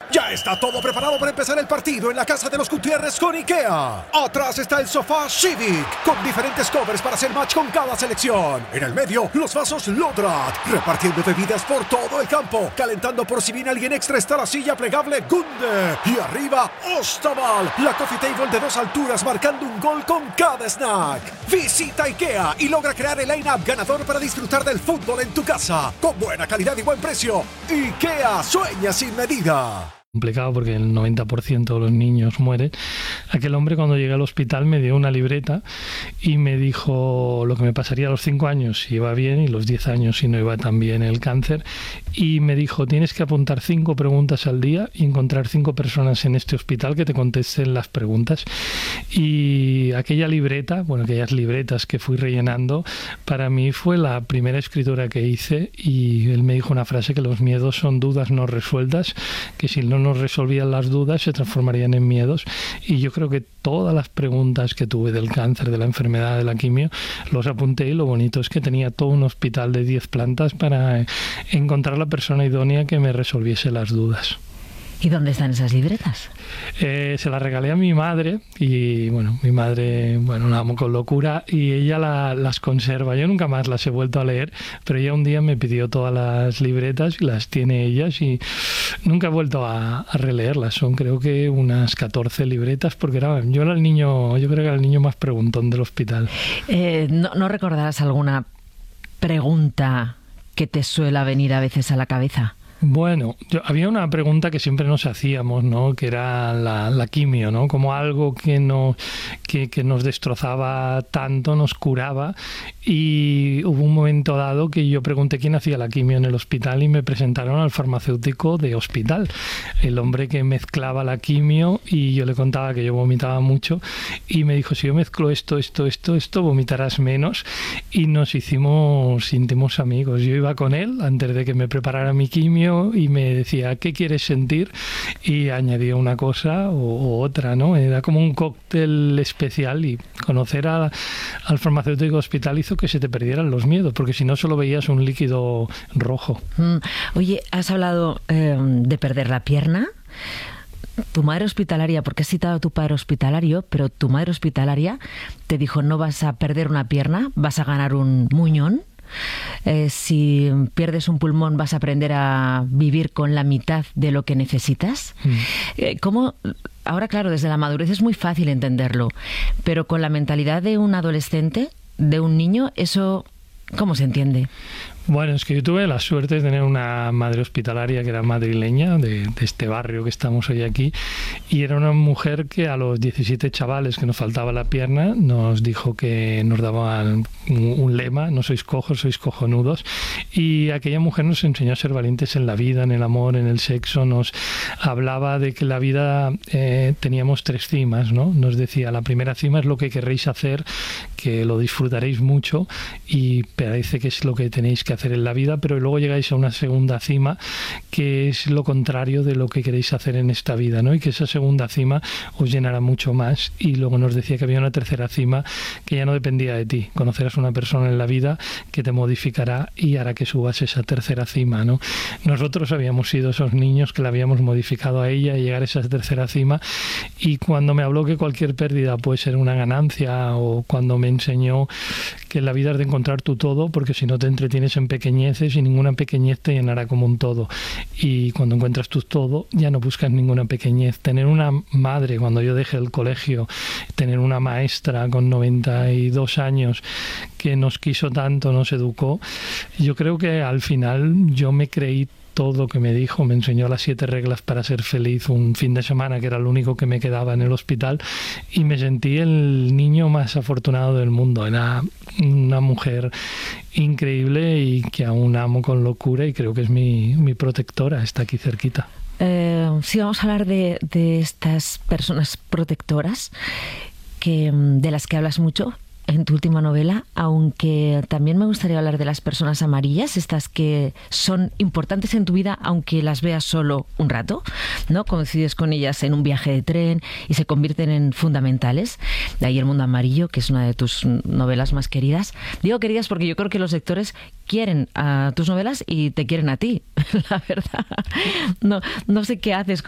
Ya está todo preparado para empezar el partido en la casa de los Gutiérrez con IKEA. Atrás está el sofá Civic, con diferentes covers para hacer match con cada selección. En el medio, los vasos Lodrat, repartiendo bebidas por todo el campo. Calentando por si viene alguien extra está la silla plegable Gunde. Y arriba, Ostaval, la coffee table de 2 alturas marcando un gol con cada snack. Visita IKEA y logra crear el line-up ganador para disfrutar del fútbol en tu casa. Con buena calidad y buen precio. IKEA, sueña sin medida. Complicado porque el 90% de los niños mueren. Aquel hombre, cuando llegué al hospital, me dio una libreta y me dijo lo que me pasaría a los 5 años si iba bien y los 10 años si no iba tan bien el cáncer, y me dijo: tienes que apuntar 5 preguntas al día y encontrar 5 personas en este hospital que te contesten las preguntas. Y aquella libreta, bueno, aquellas libretas que fui rellenando, para mí fue la primera escritura que hice, y él me dijo una frase: que los miedos son dudas no resueltas, que si no nos resolvían las dudas se transformarían en miedos. Y yo creo que todas las preguntas que tuve del cáncer, de la enfermedad, de la quimio, los apunté, y lo bonito es que tenía todo un hospital de 10 plantas para encontrar la persona idónea que me resolviese las dudas. ¿Y dónde están esas libretas? Se las regalé a mi madre, y bueno, mi madre, bueno, la amo con locura, y ella las conserva. Yo nunca más las he vuelto a leer, pero ella un día me pidió todas las libretas y las tiene ellas, y nunca he vuelto a releerlas. Son, creo que, unas 14 libretas, porque yo creo que era el niño más preguntón del hospital. ¿No recordarás alguna pregunta que te suele venir a veces a la cabeza? Bueno, había una pregunta que siempre nos hacíamos, ¿no? Que era la quimio, ¿no? Como algo que nos destrozaba tanto, nos curaba. Y hubo un momento dado que yo pregunté quién hacía la quimio en el hospital, y me presentaron al farmacéutico de hospital, el hombre que mezclaba la quimio, y yo le contaba que yo vomitaba mucho, y me dijo: si yo mezclo esto, vomitarás menos. Y nos hicimos íntimos amigos. Yo iba con él antes de que me preparara mi quimio y me decía: ¿qué quieres sentir? Y añadía una cosa o otra, ¿no? Era como un cóctel especial, y conocer al farmacéutico de hospital hizo que se te perdieran los miedos, porque si no solo veías un líquido rojo. Oye, has hablado de perder la pierna. Tu madre hospitalaria, porque has citado a tu padre hospitalario, pero tu madre hospitalaria te dijo: no vas a perder una pierna, vas a ganar un muñón. Si pierdes un pulmón vas a aprender a vivir con la mitad de lo que necesitas. ¿Cómo? Ahora, claro, desde la madurez es muy fácil entenderlo, pero con la mentalidad de un adolescente, de un niño, ¿eso cómo se entiende? Bueno, es que yo tuve la suerte de tener una madre hospitalaria que era madrileña, de este barrio que estamos hoy aquí, y era una mujer que a los 17 chavales que nos faltaba la pierna nos dijo que nos daban un lema: no sois cojos, sois cojonudos. Y aquella mujer nos enseñó a ser valientes en la vida, en el amor, en el sexo. Nos hablaba de que la vida teníamos 3 cimas, ¿no? Nos decía: la primera cima es lo que querréis hacer, que lo disfrutaréis mucho y parece que es lo que tenéis que hacer en la vida, pero luego llegáis a una segunda cima que es lo contrario de lo que queréis hacer en esta vida, ¿no? Y que esa segunda cima os llenará mucho más. Y luego nos decía que había una tercera cima que ya no dependía de ti. Conocerás a una persona en la vida que te modificará y hará que subas esa tercera cima, ¿no? Nosotros habíamos sido esos niños que la habíamos modificado a ella y llegar a esa tercera cima. Y cuando me habló que cualquier pérdida puede ser una ganancia, o cuando me enseñó que en la vida has de encontrar tu todo, porque si no te entretienes en pequeñeces y ninguna pequeñez te llenará como un todo. Y cuando encuentras tu todo ya no buscas ninguna pequeñez. Tener una madre, cuando yo dejé el colegio, tener una maestra con 92 años que nos quiso tanto, nos educó, yo creo que al final yo me creí todo lo que me dijo. Me enseñó las 7 reglas para ser feliz un fin de semana, que era lo único que me quedaba en el hospital, y me sentí el niño más afortunado del mundo. Era una mujer increíble y que aún amo con locura, y creo que es mi protectora, está aquí cerquita. Sí, vamos a hablar de estas personas protectoras de las que hablas mucho en tu última novela, aunque también me gustaría hablar de las personas amarillas, estas que son importantes en tu vida aunque las veas solo un rato, ¿no? Coincides con ellas en un viaje de tren y se convierten en fundamentales. De ahí El mundo amarillo, que es una de tus novelas más queridas. Digo queridas porque yo creo que los lectores quieren a tus novelas y te quieren a ti, la verdad. No sé qué haces